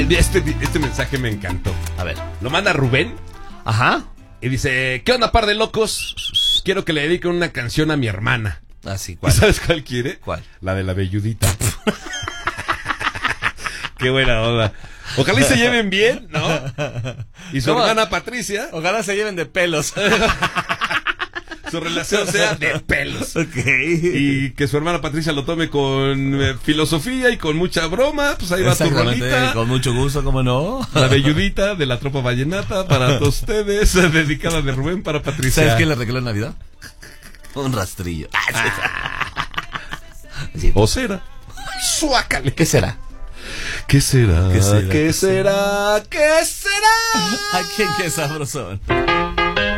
Este mensaje me encantó. A ver. Lo manda Rubén. Ajá. Y dice, ¿qué onda, par de locos? Quiero que le dediquen una canción a mi hermana. Ah, sí, ¿Y ¿cuál? sabes cuál quiere? ¿Cuál? La de la velludita. Qué buena onda. Ojalá y se lleven bien, ¿no? Y su hermana Patricia, Ojalá se lleven de pelos. su relación sea de pelos. Ok. Y que su hermana Patricia lo tome con filosofía y con mucha broma. Pues ahí va tu rolita. Con mucho gusto, ¿cómo no? La velludita de la tropa vallenata para todos ustedes, dedicada de Rubén para Patricia. ¿Sabes quién le regaló en Navidad? Un rastrillo. O será. Suácale. ¿Qué será? ¿Qué será? ¿Qué será? ¿Qué será? ¿Qué será? Ay, qué sabrosón.